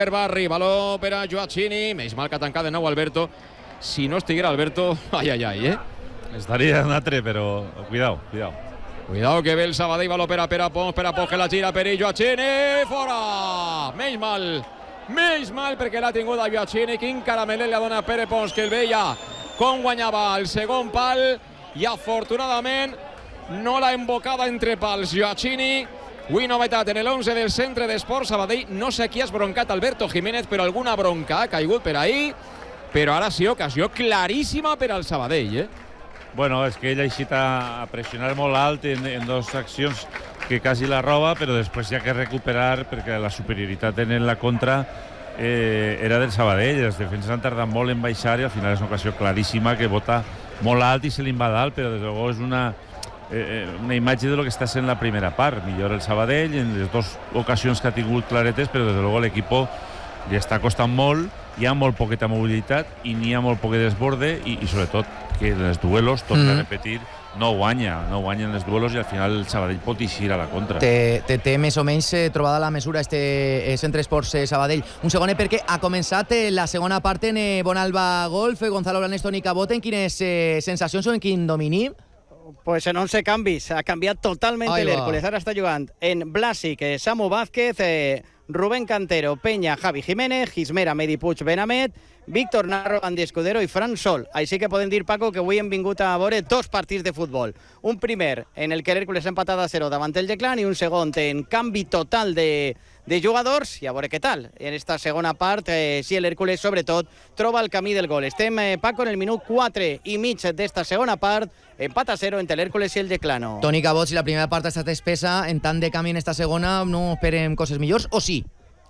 Barri, baló per a Joachini, menys mal que ha tancat de nou Alberto. Si no estiguera Alberto, ai, Estaria un altre, però cuidao. Cuidado que ve el Sabadell, baló per a Pons que la gira per Joachini, fora! Menys mal perquè l'ha tingut a Joachini. Quin caramelet li ha donat Pere Pons, que el veia com guanyava el segon pal, i afortunadament no l'ha embocada entre pals Joachini. Avui novetat en l'11 del centre d'Esports Sabadell. No sé qui ha esbroncat Alberto Jiménez, però alguna bronca ha caigut per ahí. Però ara sí, ocasió claríssima per al Sabadell, Bueno, és que ell ha eixit a pressionar molt alt en dues accions que quasi la roba, però després hi ha que recuperar perquè la superioritat en la contra era del Sabadell. Els defenses han tardat molt en baixar i al final és una ocasió claríssima que bota molt alt i se li va dalt, però des de luego és una imatge de lo que està sent la primera part. Millor el Sabadell en les dues ocasions que ha tingut claretes, però des de luego l'equip li està costant molt, hi ha molt poqueta mobilitat i n'hi ha molt poc desborde i sobretot que en els duelos, torna a repetir, no guanyen els duelos i al final el Sabadell pot eixir a la contra. Té més o menys trobada la mesura este Centre Esports Sabadell. Un segon, perquè ha començat la segona part en Bonalba Golf. Gonzalo Blanes, Toni Cabot, en quines sensacions o en quin domini? Pues en 11 canvis, ha canviat totalment l'Hércules. Ara està jugant en Blasic, Samu Vázquez, Rubén Cantero, Peña, Javi Jiménez, Gismera, Medi Puig, Benamet, Víctor Narro, Andy Escudero i Fran Sol. Així que podem dir, Paco, que avui hem vingut a veure dos partits de futbol. Un primer en el que l'Hércules ha empatat a 0 davant el Yeclán i un segon en canvi total de jugadors, i a veure què tal. En esta segona part, sí, l'Hércules sobretot troba el camí del gol. Estem, Paco, en el minut 4 i mig d'esta segona part, empat a 0 entre l'Hércules i el Yeclano. Toni Cabot, si la primera part ha estat espessa, en tant de camí en esta segona, no esperem coses millors, o sí?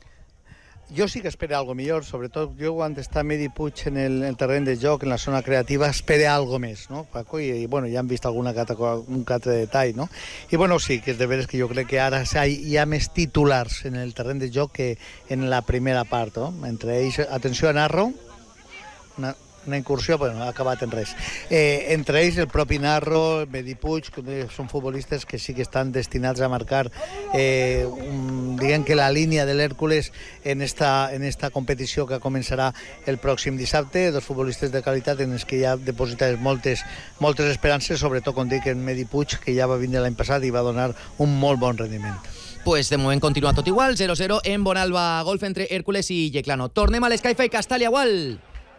Jo sí que espero algo millor, sobretot jo quan està Medi Puig en el terreny de joc, en la zona creativa, espero algo més, no, Paco? I bueno, ja hem vist un altre detall, no? I bueno, sí, que és de veres que jo crec que ara hi ha més titulars en el terreny de joc que en la primera part, no? Entre ells, atenció a Narro, una incursió, però no ha acabat en res. Entre ells el propi Narro, Medi Puig, que són futbolistes que sí que estan destinats a marcar diguem que la línia de l'Hèrcules en esta competició que començarà el pròxim dissabte. Dos futbolistes de qualitat en els que ja depositades moltes esperances, sobretot com dic en Medi Puig, que ja va vindre l'any passat i va donar un molt bon rendiment. Pues de moment continua tot igual, 0-0 en Bonalba Golf entre Hèrcules i Yeclano. Tornem a l'Escaifa i Castàlia, igual.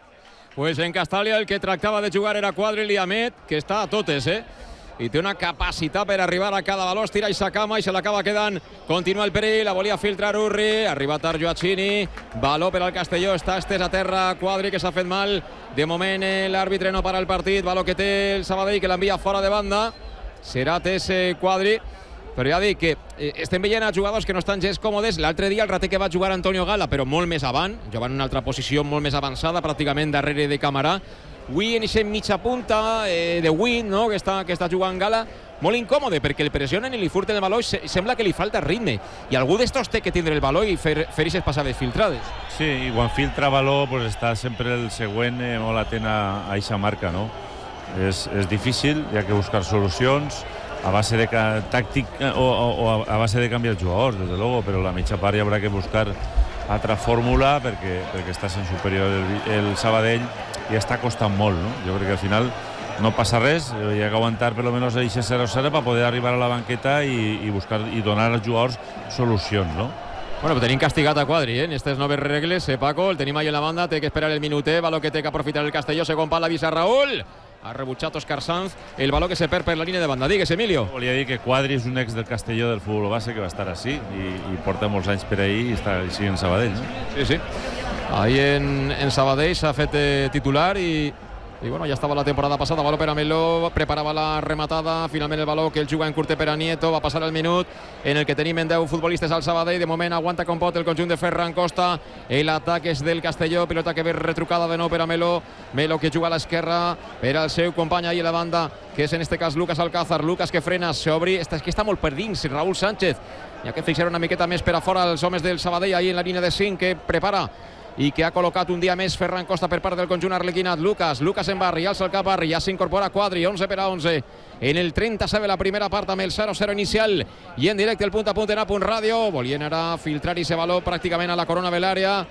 Pues en Castàlia el que tractava de jugar era Quadri Liamet, que està a totes, i té una capacitat per arribar a cada baló, estira i s'acama i se l'acaba quedant. Continua el perill, la volia filtrar Urri, arriba tard Joachini, baló per al Castelló, està estès a terra Quadri, que s'ha fet mal. De moment l'àrbitre no para el partit, baló que té el Sabadell, que l'envia fora de banda. Serà atès Quadri, però ja dic que estem veient a jugadors que no estan gens còmodes. L'altre dia el rater que va jugar Antonio Gala, però molt més avant, jugant en una altra posició molt més avançada, pràcticament darrere de Camarà. Avui en aquest mitja punta de Witt, no? que està jugant Gala, molt incòmode, perquè el pressionen i li furten el baló i sembla que li falta ritme. I algú d'estos té que tindre el baló i fer aquestes passades filtrades. Sí, i quan filtra baló pues està sempre el següent molt atent a aquesta marca, no? És difícil, hi ha que buscar solucions a base de tàctic o a base de canviar jugadors, desde luego, però la mitja part hi haurà que buscar altra fórmula perquè està sent superior el Sabadell i està costant molt, no? Jo crec que al final no passa res, hi ha que aguantar per almenys aquest 0-0 per poder arribar a la banqueta i buscar i donar als jugadors solucions, no? Bueno, però tenim castigat a Quadri, en aquestes noves regles, Paco, el tenim ahí en la banda, té que esperar el minutet, baló que té que aprofitar el Castelló, segon pal l'avisa Raúl. Ha rebutjat Òscar Sanz el baló que se perd per la línia de banda. Digues, Emilio. Volia dir que Quadri és un ex del Castelló del futbol base que va estar així i porta molts anys per ahí i està així en Sabadell, no? Sí. Ahí en Sabadell s'ha fet titular i bueno, ja estava la temporada passada, baló per a Meló, preparava la rematada, finalment el baló que el juga en curte per a Nieto, va passar el minut en el que tenim en 10 futbolistes al Sabadell, de moment aguanta com pot el conjunt de Ferran Costa, l'atac és del Castelló, pilota que ve retrucada de nou per a Meló que juga a l'esquerra per al seu company ahí a la banda, que és en este cas Lucas Alcázar, Lucas que frena, s'obri, és que està molt per dins, Raúl Sánchez, hi ha que fixar una miqueta més per a fora els homes del Sabadell ahí en la línia de 5 que prepara i que ha col·locat un dia més Ferran Costa per part del conjunt arlequinat. Lucas en Barri, alça el cap Barri, ja s'incorpora Quadri, 11-11 en el 37 la primera part amb el 0-0 inicial i en directe el punt a punt en A.Radio. Volien ara filtrar i se baló pràcticament a la corona de l'àrea,